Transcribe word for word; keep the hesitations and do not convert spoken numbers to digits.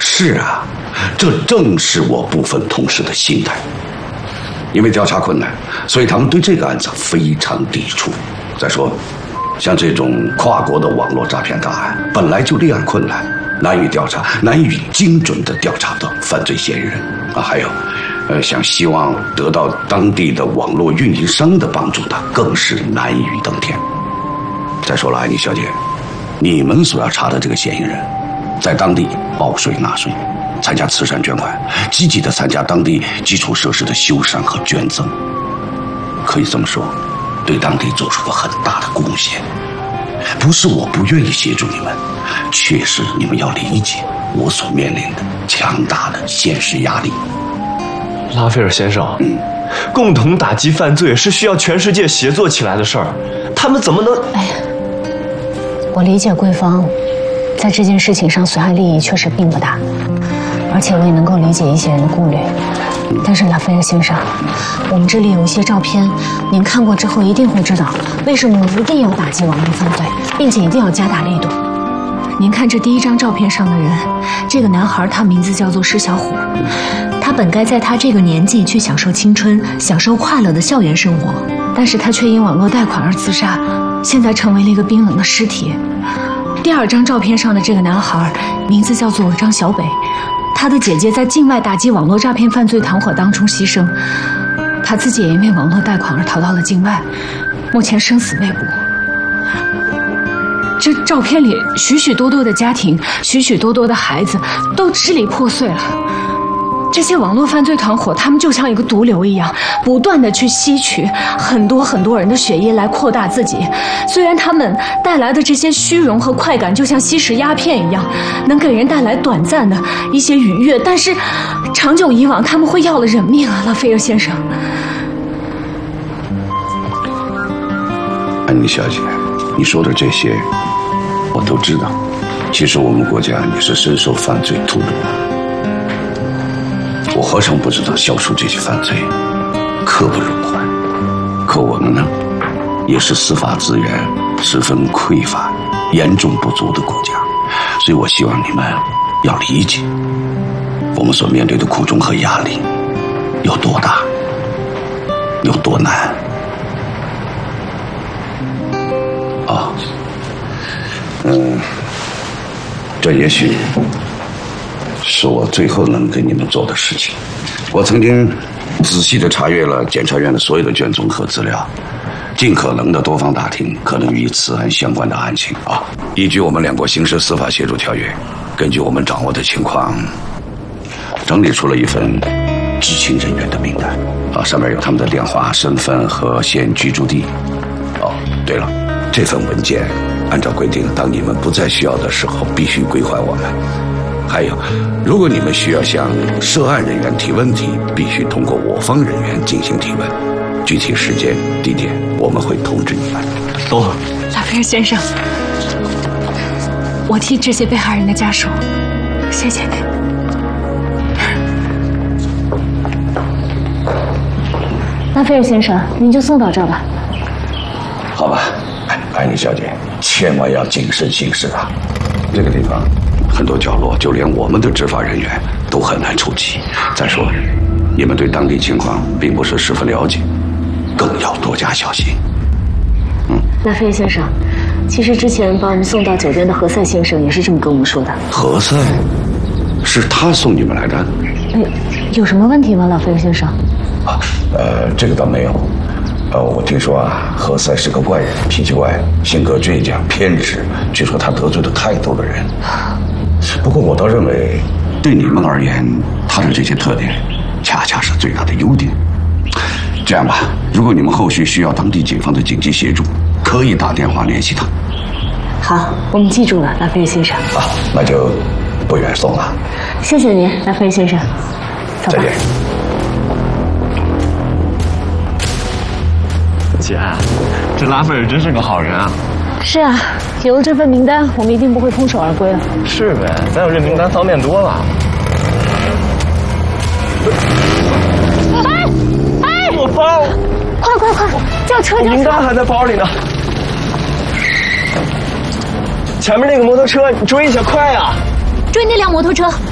是啊，这正是我部分同事的心态。因为调查困难，所以他们对这个案子非常抵触。再说，像这种跨国的网络诈骗大案，本来就立案困难，难以调查，难以精准地调查到犯罪嫌疑人啊。还有，呃，想希望得到当地的网络运营商的帮助的，更是难以登天。再说了，安妮小姐，你们所要查的这个嫌疑人，在当地报税纳税，参加慈善捐款，积极地参加当地基础设施的修缮和捐赠，可以这么说，对当地做出了很大的贡献。不是我不愿意协助你们，确实你们要理解我所面临的强大的现实压力。 拉斐尔先生，嗯，共同打击犯罪是需要全世界协作起来的事儿，他们怎么能……哎呀， 我理解桂芳在这件事情上损害利益确实并不大，而且我也能够理解一些人的顾虑。但是拉斐尔先生，我们这里有一些照片，您看过之后一定会知道为什么我们一定要打击网络犯罪，并且一定要加大力度。您看这第一张照片上的人，这个男孩他名字叫做施小虎，他本该在他这个年纪去享受青春、享受快乐的校园生活，但是他却因网络贷款而自杀，现在成为了一个冰冷的尸体。第二张照片上的这个男孩名字叫做张小北，他的姐姐在境外打击网络诈骗犯罪团伙当中牺牲，他自己也因为网络贷款而逃到了境外，目前生死未卜。这照片里许许多多的家庭，许许多多的孩子都支离破碎了。这些网络犯罪团伙，他们就像一个毒瘤一样，不断的去吸取很多很多人的血液来扩大自己。虽然他们带来的这些虚荣和快感，就像吸食鸦片一样，能给人带来短暂的一些愉悦，但是长久以往，他们会要了人命啊，拉斐尔先生。 安妮小姐，你说的这些，我都知道。其实我们国家也是深受犯罪荼毒的。我何尝不知道消除这些犯罪刻不容缓，可我们呢，也是司法资源十分匮乏、严重不足的国家，所以我希望你们要理解我们所面对的苦衷和压力有多大，有多难。啊，嗯，这也许是我最后能给你们做的事情。我曾经仔细地查阅了检察院的所有的卷宗和资料，尽可能的多方打听可能与此案相关的案情啊。依据我们两国刑事司法协助条约，根据我们掌握的情况，整理出了一份知情人员的名单啊，上面有他们的电话、身份和现居住地。哦，对了，这份文件按照规定，当你们不再需要的时候，必须归还我们。还有，如果你们需要向涉案人员提问题，必须通过我方人员进行提问。具体时间、地点，我们会通知你们。 懂了。 拉斐尔先生，我替这些被害人的家属，谢谢你。拉斐尔先生，您就送到这儿吧。 好吧，安妮小姐，千万要谨慎行事啊！这个地方很多角落，就连我们的执法人员都很难触及。再说，你们对当地情况并不是十分了解，更要多加小心。嗯， 拉斐尔先生，其实之前把我们送到酒店的何塞先生也是这么跟我们说的。 何塞，是他送你们来的？ 哎，有什么问题吗，拉斐尔先生？ 啊，呃，这个倒没有。呃，我听说啊，何塞是个怪人，脾气怪，性格倔强、偏执，据说他得罪了太多的人。不过我倒认为，对你们而言，他的这些特点，恰恰是最大的优点。这样吧，如果你们后续需要当地警方的紧急协助，可以打电话联系他。 好，我们记住了，拉斐尔先生。 啊，那就不远送了。 谢谢您，拉斐尔先生。 再见。 姐，这拉斐尔真是个好人啊！ 是啊，有了这份名单，我们一定不会空手而归了。 是呗，咱有这名单方便多了。 哎哎！ 我包！ 快快快，叫车叫车！ 名单还在包里呢。前面那个摩托车，你追一下，快啊！ 追那辆摩托车。